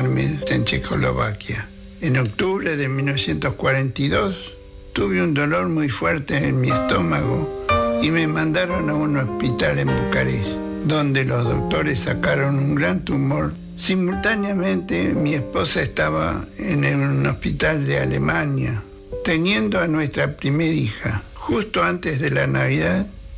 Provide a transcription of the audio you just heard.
Army en Checoslovaquia. En octubre de 1942 tuve un dolor muy fuerte en mi estómago y me mandaron a un hospital en Bucarest, donde los doctores sacaron un gran tumor. Simultáneamente, mi esposa estaba en un hospital de Alemania, teniendo a nuestra primera hija. Justo antes de la Navidad,